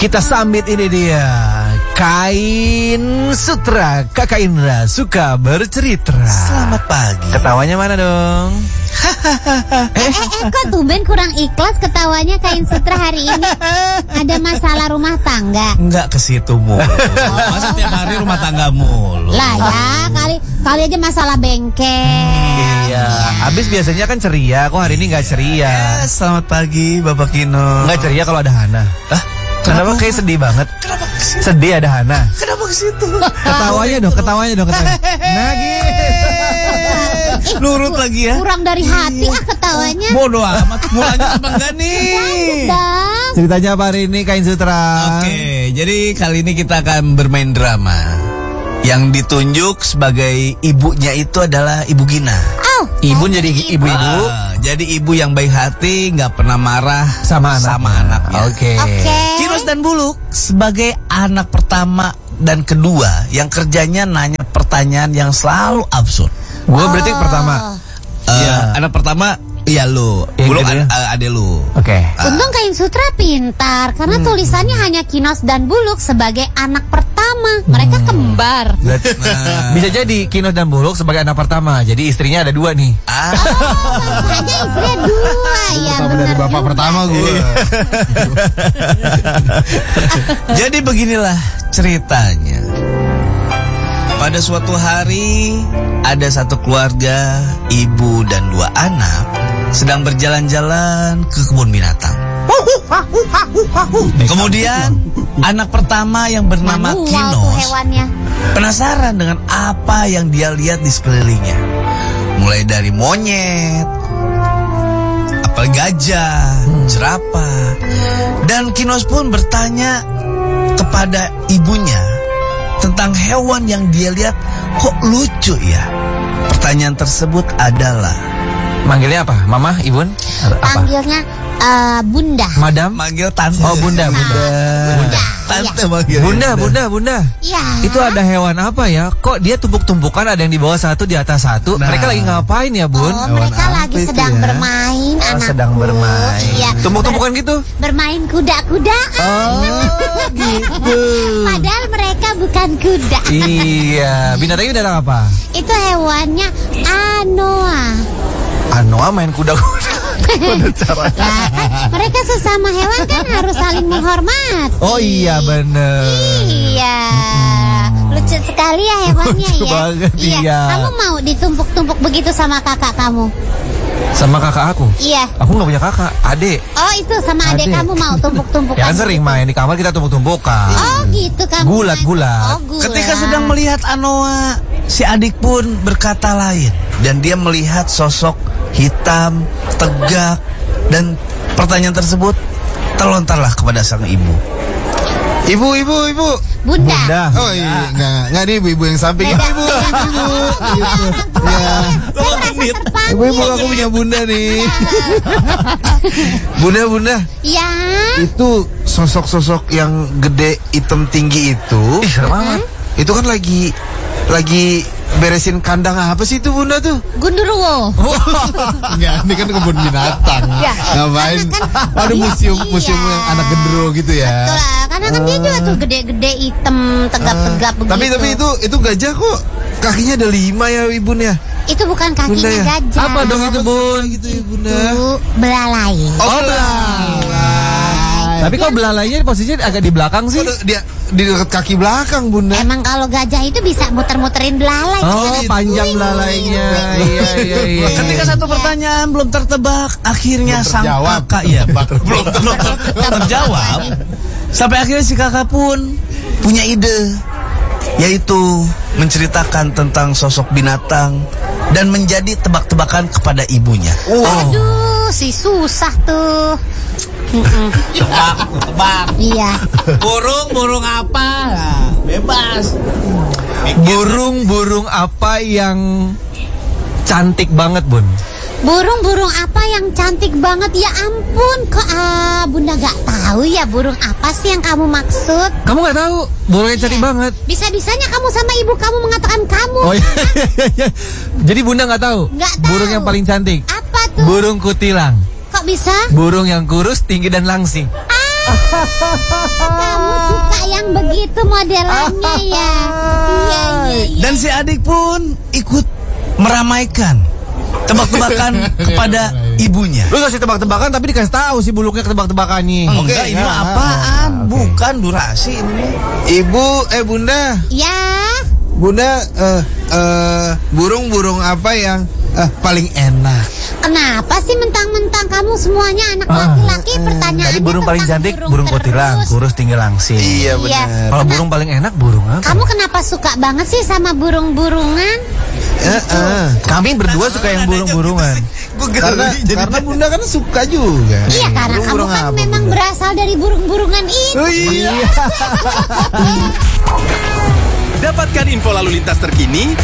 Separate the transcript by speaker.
Speaker 1: Kita sambit ini dia Kain Sutra. Kakak Indra suka bercerita.
Speaker 2: Selamat pagi.
Speaker 1: Ketawanya mana dong?
Speaker 3: Kok tumben kurang ikhlas ketawanya Kain Sutra hari ini? Ada masalah rumah tangga?
Speaker 2: Enggak ke situ mulu. Masa tiap hari rumah tangga mulu.
Speaker 3: Lah ya, kali aja masalah bengkel.
Speaker 1: Iya, habis biasanya kan ceria. Kok hari ini nggak ceria?
Speaker 2: Selamat pagi Bapak Kino.
Speaker 1: Nggak ceria kalau ada Hana. Kenapa kayak sedih banget?
Speaker 2: Kenapa ke situ?
Speaker 1: Sedih ada Hana.
Speaker 2: Kenapa ke situ?
Speaker 1: Ketawanya dong. Nah gitu.
Speaker 2: Nurut lagi ya.
Speaker 3: Kurang dari hati ketawanya.
Speaker 2: Bodoh amat. Mulanya apa enggak nih?
Speaker 3: Dang.
Speaker 1: Ceritanya apa hari ini Kain Sutra?
Speaker 2: Oke, jadi kali ini kita akan bermain drama. Yang ditunjuk sebagai ibunya itu adalah Ibu Gina.
Speaker 1: Ibu jadi ibu-ibu.
Speaker 2: Jadi ibu yang baik hati, nggak pernah marah
Speaker 1: sama anaknya.
Speaker 2: Oke. Kinos dan Buluk sebagai anak pertama dan kedua yang kerjanya nanya pertanyaan yang selalu absurd.
Speaker 1: Gue berarti pertama.
Speaker 2: Anak pertama, iya lu.
Speaker 1: Yang
Speaker 2: Buluk
Speaker 1: kedua?
Speaker 2: ade lu.
Speaker 1: Oke.
Speaker 3: Untung Kain Sutra pintar karena tulisannya hanya Kinos dan Buluk sebagai anak pertama. Mereka kembar.
Speaker 1: Bisa jadi Kinos dan Buluk sebagai anak pertama. Jadi istrinya ada dua nih.
Speaker 3: Hanya istrinya dua ya
Speaker 1: Pertama
Speaker 3: benar
Speaker 1: dari bapak
Speaker 3: juga.
Speaker 1: pertama gue.
Speaker 2: Jadi beginilah ceritanya. Pada suatu hari ada satu keluarga, ibu dan dua anak sedang berjalan-jalan ke kebun binatang. Kemudian anak pertama yang bernama
Speaker 3: Manual tuh
Speaker 2: Kinos
Speaker 3: hewannya.
Speaker 2: penasaran dengan apa yang dia lihat di sekelilingnya. Mulai dari monyet, apel gajah, jerapah. Dan Kinos pun bertanya kepada ibunya tentang hewan yang dia lihat kok lucu ya. Pertanyaan tersebut adalah,
Speaker 1: Manggilnya apa? Mama, Ibun? Apa?
Speaker 3: Panggilnya Bunda.
Speaker 1: Madam?
Speaker 2: manggil tante.
Speaker 1: Oh, Bunda.
Speaker 2: Tante manggil.
Speaker 1: Bunda.
Speaker 3: Iya.
Speaker 1: Itu ada hewan apa ya? Kok dia tumpuk-tumpukan, ada yang di bawah satu, di atas satu.
Speaker 2: Nah.
Speaker 1: Mereka lagi ngapain ya, Bun?
Speaker 3: Oh, mereka
Speaker 1: Hewan
Speaker 3: lagi
Speaker 1: apa itu
Speaker 3: sedang
Speaker 1: ya?
Speaker 3: bermain, anakku.
Speaker 1: Sedang bermain.
Speaker 3: Iya.
Speaker 1: Tumpuk-tumpukan gitu?
Speaker 3: Bermain kuda-kudaan.
Speaker 1: Oh, gitu.
Speaker 3: Padahal mereka bukan kuda.
Speaker 1: Iya, binatangnya binatang apa?
Speaker 3: Itu hewannya anoa.
Speaker 1: Anoa main kuda-kuda.
Speaker 3: Lah, kan mereka sesama hewan kan harus saling menghormati.
Speaker 1: Oh iya, bener.
Speaker 3: Iya. Lucu sekali ya hewannya
Speaker 1: Lucu
Speaker 3: ya.
Speaker 1: banget, iya.
Speaker 3: Kamu mau ditumpuk-tumpuk begitu sama kakak kamu?
Speaker 1: Sama kakak aku.
Speaker 3: Iya.
Speaker 1: Aku gak punya kakak, adik.
Speaker 3: Oh, itu sama adik
Speaker 1: Adik.
Speaker 3: kamu mau tumpuk-tumpukan.
Speaker 1: Ya kan sering main di kamar kita tumpuk-tumpukan.
Speaker 3: Oh, gitu kamu.
Speaker 1: Gulat-gulat.
Speaker 3: Oh, gulat.
Speaker 2: Ketika sedang melihat Anoa, si adik pun berkata lain. Dan dia melihat sosok hitam, tegak. Dan pertanyaan tersebut terlontarlah kepada sang ibu.
Speaker 4: Ibu.
Speaker 3: Bunda.
Speaker 4: Oh iya, enggak nih ibu yang samping.
Speaker 3: Beda.
Speaker 4: Ibu.
Speaker 3: Iya. Saya merasa terpanggil.
Speaker 4: Ibu, aku punya bunda nih. Bunda.
Speaker 3: Ya.
Speaker 4: Itu sosok-sosok yang gede, hitam tinggi itu.
Speaker 1: Ih, serem banget.
Speaker 4: Itu kan lagi beresin kandang apa sih itu bunda tuh?
Speaker 3: Gundurwo.
Speaker 4: Enggak, ini kan kebun binatang.
Speaker 3: Ya.
Speaker 4: Ngapain? Ada museum yang anak gendero gitu ya.
Speaker 3: Betul lah, karena kan dia juga tuh gede-gede hitam tegap-tegap begitu.
Speaker 4: Tapi itu gajah kok kakinya ada 5 ya ibunda.
Speaker 3: Itu bukan
Speaker 4: Bunda
Speaker 3: kakinya
Speaker 4: ya?
Speaker 3: gajah.
Speaker 1: Apa dong itu, Bun?
Speaker 4: Gitu ya bunda.
Speaker 3: Itu belalai.
Speaker 4: Oh, belalai.
Speaker 1: Tapi kok belalainya posisinya agak di belakang sih?
Speaker 4: Dia di dekat kaki belakang bunda.
Speaker 3: Emang kalau gajah itu bisa muter-muterin belalai.
Speaker 1: Oh, panjang belalainya. Iya.
Speaker 2: Ketika satu pertanyaan belum tertebak, akhirnya
Speaker 4: Belum
Speaker 2: sang
Speaker 4: terjawab.
Speaker 2: kakak belum terjawab. Sampai akhirnya si kakak pun punya ide, yaitu menceritakan tentang sosok binatang dan menjadi tebak-tebakan kepada ibunya.
Speaker 3: Aduh, si susah tuh.
Speaker 2: Tebak.
Speaker 3: Iya.
Speaker 2: Burung apa? Nah, bebas.
Speaker 1: Burung apa yang cantik banget, Bun?
Speaker 3: Burung apa yang cantik banget? Ya ampun, kok Bunda gak tahu ya burung apa sih yang kamu maksud?
Speaker 1: Kamu nggak tahu? Burungnya cantik banget.
Speaker 3: Bisa-bisanya kamu sama ibu kamu mengatakan kamu.
Speaker 1: Oh iya. Jadi Bunda nggak tahu?
Speaker 3: Nggak tahu.
Speaker 1: Burung yang paling cantik.
Speaker 3: Apa tuh?
Speaker 1: Burung kutilang.
Speaker 3: Kok bisa?
Speaker 1: Burung yang kurus, tinggi dan langsing.
Speaker 3: Kamu suka yang begitu modelannya ya? Iya.
Speaker 2: Dan si adik pun ikut meramaikan tebak-tebakan kepada ibunya.
Speaker 1: Lu kasih tebak-tebakan tapi dikasih tahu si buluknya ketebak-tebakannya.
Speaker 2: Enggak, ini mah apaan? Bukan durasi ini.
Speaker 4: Ibu, Bunda.
Speaker 3: Ya.
Speaker 4: Bunda, burung-burung apa yang paling enak?
Speaker 3: Kenapa sih mentang-mentang kamu semuanya anak laki-laki? Pertanyaannya
Speaker 1: Tadi burung paling
Speaker 3: tentang
Speaker 1: cantik burung kotilang,
Speaker 3: terus.
Speaker 1: kurus tinggi langsing.
Speaker 4: Iya benar.
Speaker 1: Kalau burung paling enak burung apa?
Speaker 3: Kamu kenapa suka banget sih sama burung-burungan?
Speaker 1: Kami berdua suka yang burung-burungan.
Speaker 4: Karena Bunda kan suka juga.
Speaker 3: Iya, karena kamu
Speaker 4: Burung-burung
Speaker 3: kan
Speaker 4: apa,
Speaker 3: memang
Speaker 4: Bunda?
Speaker 3: berasal dari burung-burungan itu.
Speaker 4: Oh, iya.
Speaker 5: Dapatkan info lalu lintas terkini